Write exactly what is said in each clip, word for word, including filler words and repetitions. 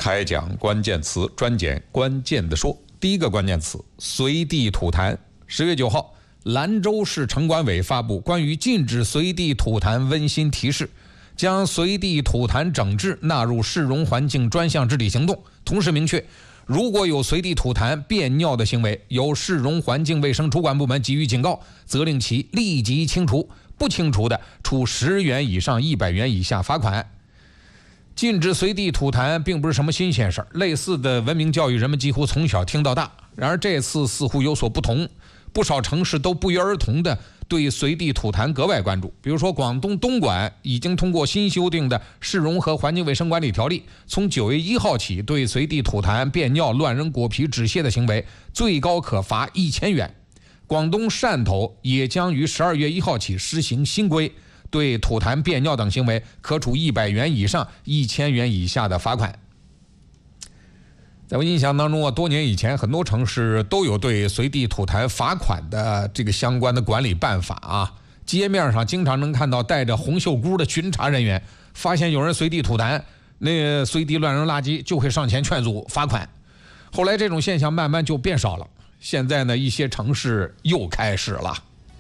开讲关键词，专讲关键的说。第一个关键词：随地吐痰。十月九号，兰州市城管委发布关于禁止随地吐痰温馨提示，将随地吐痰整治纳入市容环境专项治理行动。同时明确，如果有随地吐痰、便尿的行为，由市容环境卫生主管部门给予警告，责令其立即清除，不清除的，处十元以上一百元以下罚款。禁止随地吐痰并不是什么新鲜事儿，类似的文明教育人们几乎从小听到大。然而这次似乎有所不同，不少城市都不约而同的对随地吐痰格外关注。比如说广东东莞已经通过新修订的市容和环境卫生管理条例，从九月一号起，对随地吐痰、便尿、乱扔果皮、纸屑的行为，最高可罚一千元。广东汕头也将于十二月一号起施行新规，对吐痰、便尿等行为可处一百元以上一千元以下的罚款。在我印象当中啊，多年以前很多城市都有对随地吐痰罚款的这个相关的管理办法啊。街面上经常能看到带着红袖箍的巡查人员，发现有人随地吐痰，那随地乱扔垃圾就会上前劝阻罚款。后来这种现象慢慢就变少了，现在呢，一些城市又开始了。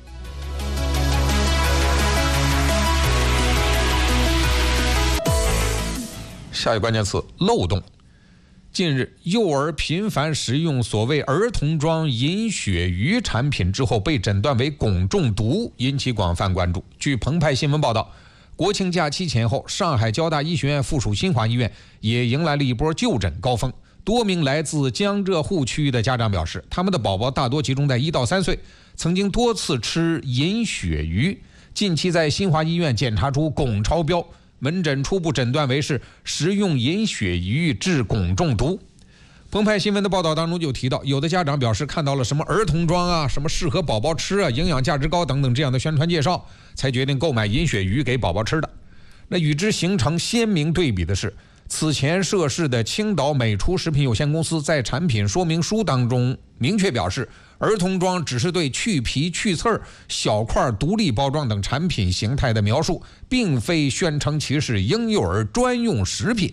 下一个关键词：漏洞。近日，幼儿频繁食用所谓儿童装银鳕鱼产品之后被诊断为汞中毒，引起广泛关注。据澎湃新闻报道，国庆假期前后，上海交大医学院附属新华医院也迎来了一波就诊高峰。多名来自江浙沪区域的家长表示，他们的宝宝大多集中在一到三岁，曾经多次吃银鳕鱼，近期在新华医院检查出汞超标，门诊初步诊断为是食用银鳕鱼致汞中毒。澎湃新闻的报道当中就提到，有的家长表示看到了什么儿童装啊、什么适合宝宝吃啊、营养价值高等等这样的宣传介绍，才决定购买银鳕鱼给宝宝吃的。那与之形成鲜明对比的是，此前涉事的青岛美厨食品有限公司在产品说明书当中明确表示，儿童装只是对去皮、去刺儿、小块独立包装等产品形态的描述，并非宣称其是婴幼儿专用食品。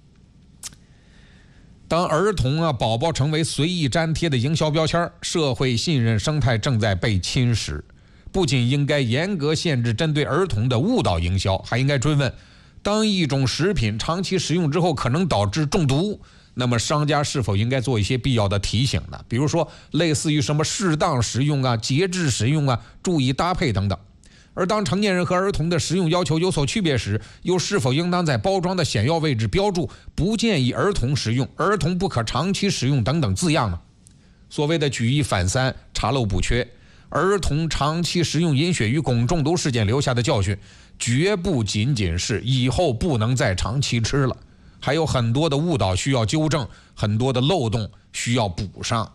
当儿童啊、宝宝成为随意粘贴的营销标签，社会信任生态正在被侵蚀。不仅应该严格限制针对儿童的误导营销，还应该追问，当一种食品长期食用之后可能导致中毒，那么商家是否应该做一些必要的提醒呢？比如说类似于什么适当食用啊、节制食用啊、注意搭配等等。而当成年人和儿童的食用要求有所区别时，又是否应当在包装的显要位置标注不建议儿童食用、儿童不可长期食用等等字样呢？所谓的举一反三、查漏补缺，儿童长期食用银鳕鱼汞中毒事件留下的教训，绝不仅仅是以后不能再长期吃了，还有很多的误导需要纠正，很多的漏洞需要补上。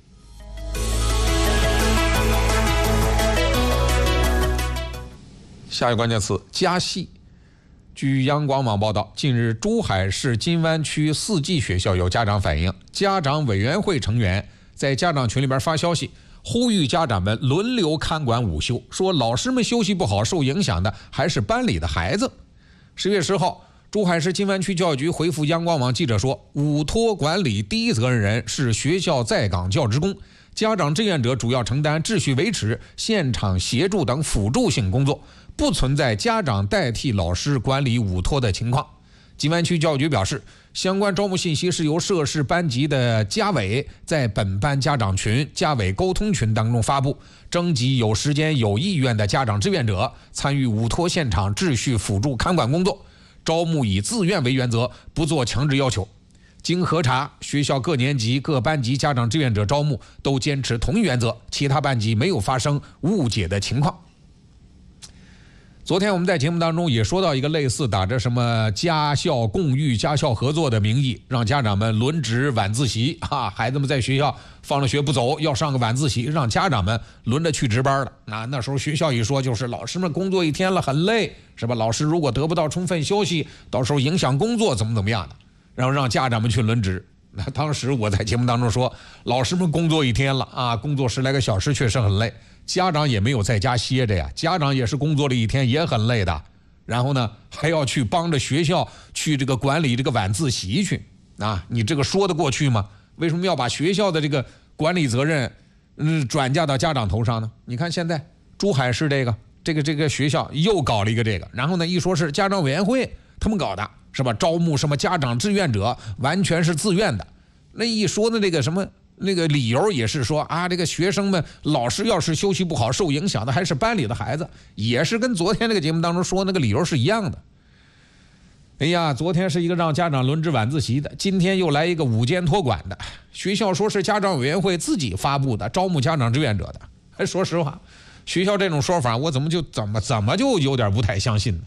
下一个关键词：加戏。据央广网报道，近日珠海市金湾区四季学校有家长反映，家长委员会成员在家长群里边发消息，呼吁家长们轮流看管午休，说老师们休息不好，受影响的还是班里的孩子。十月十号，珠海市金湾区教育局回复央广网记者说，午托管理第一责任人是学校在岗教职工，家长志愿者主要承担秩序维持、现场协助等辅助性工作，不存在家长代替老师管理午托的情况。金湾区教育局表示，相关招募信息是由涉事班级的家委在本班家长群、家委沟通群当中发布，征集有时间有意愿的家长志愿者参与午托现场秩序辅助看管工作，招募以自愿为原则，不做强制要求。经核查，学校各年级各班级家长志愿者招募都坚持同一原则，其他班级没有发生误解的情况。昨天我们在节目当中也说到一个类似打着什么家校共育、家校合作的名义，让家长们轮值晚自习啊，孩子们在学校放了学不走，要上个晚自习，让家长们轮着去值班的。那那时候学校一说就是老师们工作一天了很累，是吧？老师如果得不到充分休息，到时候影响工作怎么怎么样的，然后让家长们去轮值。那当时我在节目当中说，老师们工作一天了啊，工作十来个小时确实很累，家长也没有在家歇着呀，家长也是工作了一天也很累的，然后呢还要去帮着学校去这个管理这个晚自习去。 啊，你这个说得过去吗？为什么要把学校的这个管理责任嗯转嫁到家长头上呢？你看现在珠海市这个这个这个学校又搞了一个这个，然后呢一说是家长委员会他们搞的，是吧？招募什么家长志愿者完全是自愿的，那一说的那个什么那个理由也是说啊，这个学生们老师要是休息不好，受影响的还是班里的孩子，也是跟昨天那个节目当中说那个理由是一样的。哎呀，昨天是一个让家长轮值晚自习的，今天又来一个午间托管的。学校说是家长委员会自己发布的，招募家长志愿者的。哎，说实话，学校这种说法，我怎么就怎么怎么就有点不太相信呢？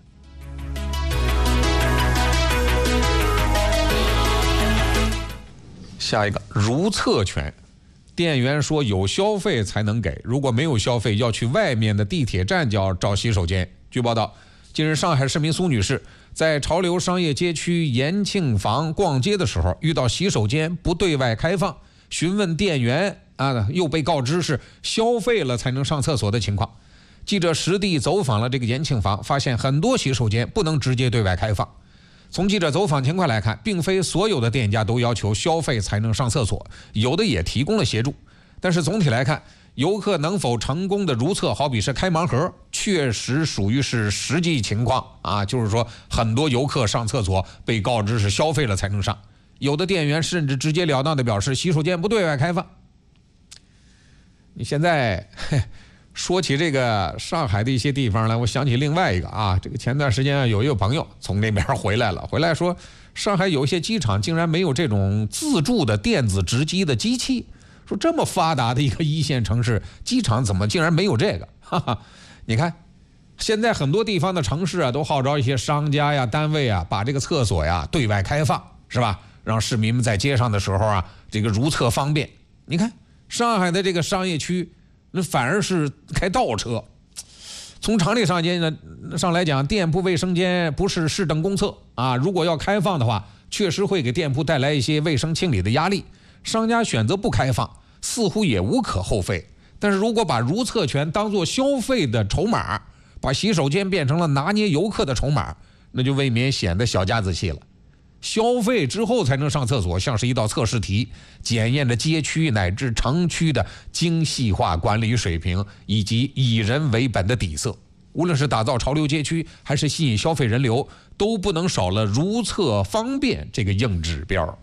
下一个如厕权，店员说有消费才能给，如果没有消费，要去外面的地铁站角找洗手间。据报道，近日上海市民苏女士在潮流商业街区延庆坊逛街的时候，遇到洗手间不对外开放，询问店员啊，又被告知是消费了才能上厕所的情况。记者实地走访了这个延庆坊，发现很多洗手间不能直接对外开放。从记者走访情况来看，并非所有的店家都要求消费才能上厕所，有的也提供了协助。但是总体来看，游客能否成功的如厕，好比是开盲盒，确实属于是实际情况啊。就是说，很多游客上厕所被告知是消费了才能上，有的店员甚至直截了当的表示洗手间不对外开放。你现在说起这个上海的一些地方来，我想起另外一个啊，这个前段时间有一个朋友从那边回来了，回来说上海有一些机场竟然没有这种自助的电子值机的机器。说这么发达的一个一线城市，机场怎么竟然没有这个？哈哈，你看，现在很多地方的城市啊，都号召一些商家呀、单位啊，把这个厕所呀对外开放，是吧？让市民们在街上的时候啊，这个如厕方便。你看上海的这个商业区，那反而是开倒车。从常理上间呢上来讲，店铺卫生间不是市政公厕啊，如果要开放的话，确实会给店铺带来一些卫生清理的压力。商家选择不开放，似乎也无可厚非。但是如果把如厕权当作消费的筹码，把洗手间变成了拿捏游客的筹码，那就未免显得小家子气了。消费之后才能上厕所，像是一道测试题，检验着街区乃至城区的精细化管理水平以及以人为本的底色。无论是打造潮流街区，还是吸引消费人流，都不能少了如厕方便这个硬指标。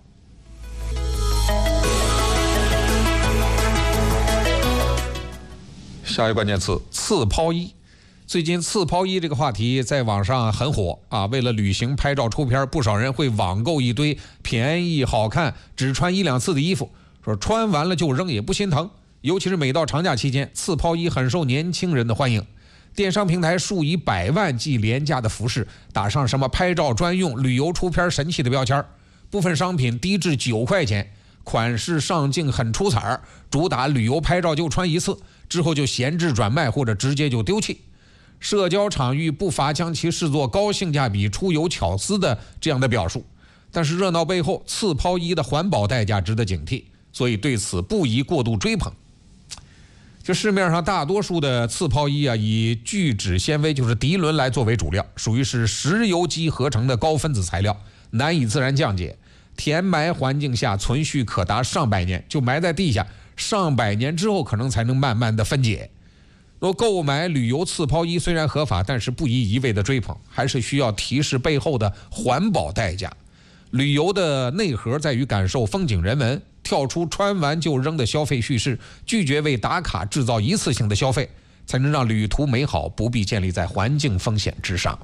下一个关键词，次抛衣。最近次抛衣这个话题在网上很火啊，为了旅行拍照出片，不少人会网购一堆便宜好看只穿一两次的衣服，说穿完了就扔也不心疼。尤其是每到长假期间，次抛衣很受年轻人的欢迎。电商平台数以百万计廉价的服饰，打上什么拍照专用、旅游出片神器的标签，部分商品低至九块钱，款式上镜很出彩，主打旅游拍照就穿一次，之后就闲置转卖或者直接就丢弃。社交场域不乏将其视作高性价比、出游巧思的这样的表述，但是热闹背后次抛衣的环保代价值得警惕，所以对此不宜过度追捧。就市面上大多数的次抛衣啊，以聚酯纤维就是涤纶来作为主料，属于是石油基合成的高分子材料，难以自然降解，填埋环境下存续可达上百年，就埋在地下，上百年之后可能才能慢慢的分解。若购买旅游次抛衣虽然合法，但是不宜一味的追捧，还是需要提示背后的环保代价。旅游的内核在于感受风景人文，跳出穿完就扔的消费叙事，拒绝为打卡制造一次性的消费，才能让旅途美好不必建立在环境风险之上。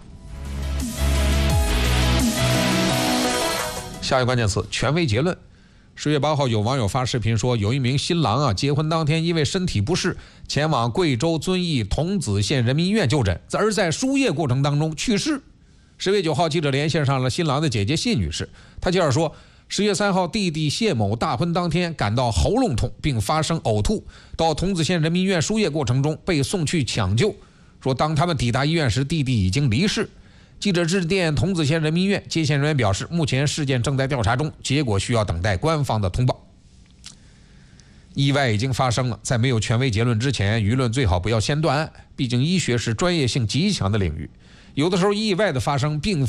下一个关键词，权威结论。十月八号，有网友发视频说，有一名新郎啊，结婚当天因为身体不适，前往贵州遵义桐梓县人民医院就诊，而在输液过程当中去世。十月九号，记者连线上了新郎的姐姐谢女士，她介绍说，十月三号，弟弟谢某大婚当天感到喉咙痛，并发生呕吐，到桐梓县人民医院输液过程中被送去抢救。说当他们抵达医院时，弟弟已经离世。记者致电桐梓县人民医院，接线人员表示，目前事件正在调查中，结果需要等待官方的通报。意外已经发生了，在没有权威结论之前，舆论最好不要先断案，毕竟医学是专业性极强的领域，有的时候意外的发生并